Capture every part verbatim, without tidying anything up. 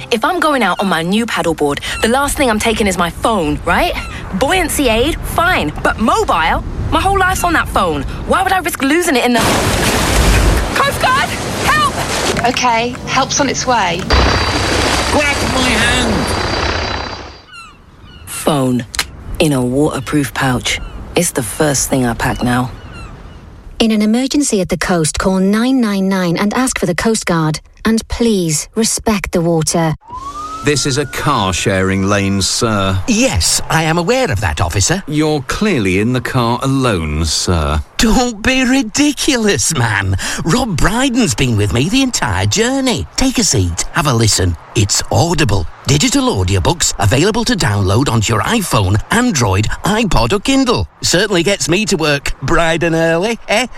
If I'm going out on my new paddleboard, the last thing I'm taking is my phone, right? Buoyancy aid, fine. But mobile? My whole life's on that phone. Why would I risk losing it in the... Coast Guard! Help! OK, help's on its way. Grab my hand! Phone. In a waterproof pouch. It's the first thing I pack now. In an emergency at the coast, call nine nine nine and ask for the Coast Guard. And please, respect the water. This is a car-sharing lane, sir. Yes, I am aware of that, officer. You're clearly in the car alone, sir. Don't be ridiculous, man. Rob Brydon's been with me the entire journey. Take a seat, have a listen. It's Audible. Digital audiobooks available to download onto your iPhone, Android, iPod or Kindle. Certainly gets me to work bright and early.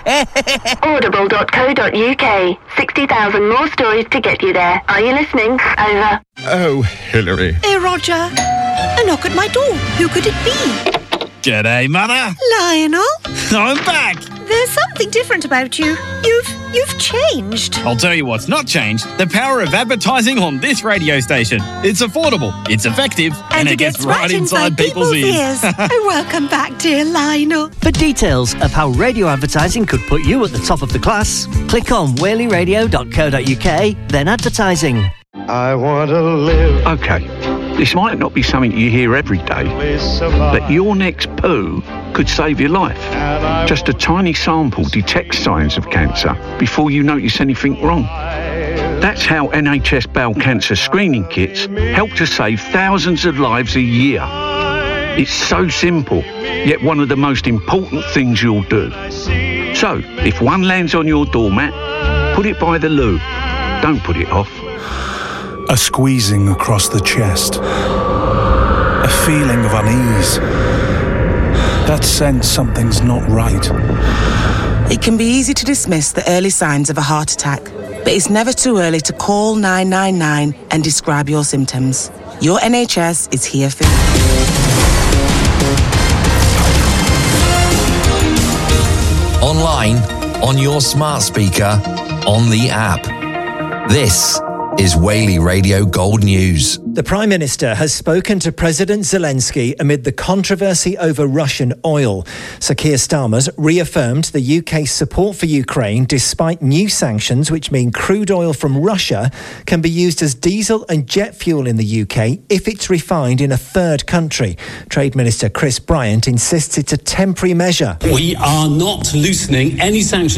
Audible dot co dot uk. sixty thousand more stories to get you there. Are you listening? Over. Oh, Hillary. Hey, Roger. A knock at my door. Who could it be? G'day, Mother. Lionel? I'm back. There's something different about you. You've you've changed. I'll tell you what's not changed. The power of advertising on this radio station. It's affordable, it's effective, and, and it, it gets, gets right, right inside, inside people's, people's ears. ears. Oh, welcome back, dear Lionel. For details of how radio advertising could put you at the top of the class, click on whaley radio dot co dot uk, then advertising. I want to live. OK, this might not be something you hear every day, but your next poo could save your life. Just a tiny sample detects signs of cancer before you notice anything wrong. That's how N H S bowel cancer screening kits help to save thousands of lives a year. It's so simple, yet one of the most important things you'll do. So, if one lands on your doormat, put it by the loo. Don't put it off. A squeezing across the chest. A feeling of unease. That sense something's not right. It can be easy to dismiss the early signs of a heart attack, but it's never too early to call nine nine nine and describe your symptoms. Your N H S is here for you. Online, on your smart speaker, on the app. This is Whaley Radio Gold News. The Prime Minister has spoken to President Zelensky amid the controversy over Russian oil. Sir Keir Starmer's reaffirmed the U K's support for Ukraine despite new sanctions which mean crude oil from Russia can be used as diesel and jet fuel in the U K if it's refined in a third country. Trade Minister Chris Bryant insists it's a temporary measure. We are not loosening any sanctions